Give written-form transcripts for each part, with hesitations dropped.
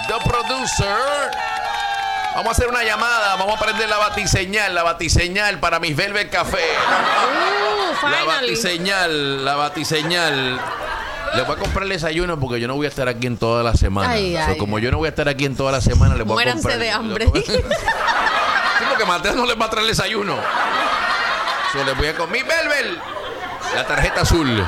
the producer. Vamos a hacer una llamada. Vamos a prender la batiseñal para Miss Velvet Café. La batiseñal. Le voy a comprar el desayuno porque yo no voy a estar aquí en toda la semana. Como yo no voy a estar aquí en toda la semana, le voy a comprar. Muéranse de hambre. Sí, porque Mateo no les va a traer el desayuno. Le voy a comer. Miss Velvet, la tarjeta azul.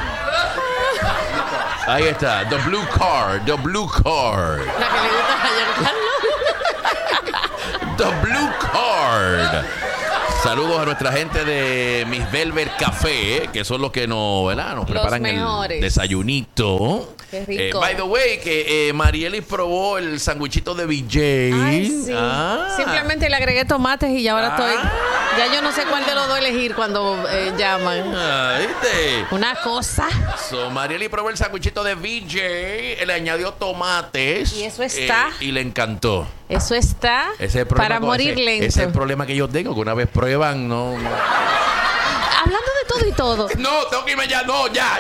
Ahí está, the blue card. La que le gusta a Giancarlo. The blue card. Saludos a nuestra gente de Miss Velvet Café, que son los que nos preparan el desayunito. Qué rico. By the way, que Marielis probó el sandwichito de BJ. Ay, sí. Simplemente le agregué tomates y ya ahora estoy... Ya yo no sé cuál de los dos elegir cuando llaman. ¿Viste? Una cosa. Marielis probó el sandwichito de BJ, le añadió tomates. Y eso está. Y le encantó. Eso está para morir lento. Ese es el problema que yo tengo, que una vez prueban, no. Hablando de todo y todo. No, tengo que irme ya. No, ya.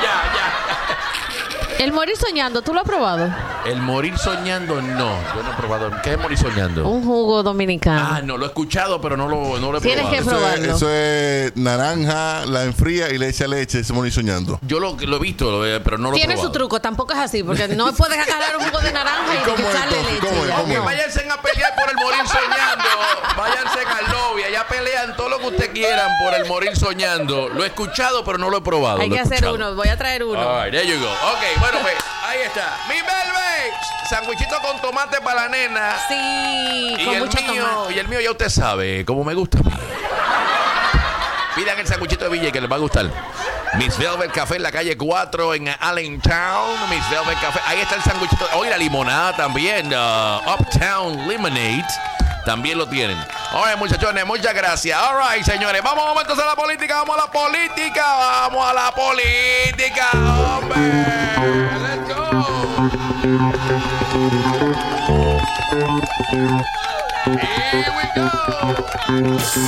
El morir soñando, ¿tú lo has probado? El morir soñando, no. Yo no he probado. ¿Qué es morir soñando? Un jugo dominicano. No, lo he escuchado, pero no lo he probado. Tienes que probarlo. Eso es naranja, la enfría y le echa leche, ese morir soñando. Yo lo he visto, pero no lo he probado. Tiene su truco, tampoco es así, porque no puedes agarrar un jugo de naranja y echarle leche. Okay, váyanse a pelear por el morir soñando. Váyanse a Carlovia, ya pelean todo lo que ustedes quieran por el morir soñando. Lo he escuchado, pero no lo he probado. Hay que hacer uno, voy a traer uno. All right, there you go. Ok, bueno, pues ahí está. Mi Velvet, sandwichito con tomate para la nena. Sí, y con mucho tomate. Y el mío ya usted sabe, como me gusta a mí. Pidan el sandwichito de Villa que les va a gustar. Miss Velvet Café en la calle 4 en Allentown. Miss Velvet Café. Ahí está el sandwichito. Hoy la limonada también. Uptown Lemonade. También lo tienen. Oye, muchachones, muchas gracias. All right, señores. Vamos momentos a la política. Vamos a la política, hombre. Let's go. Here we go.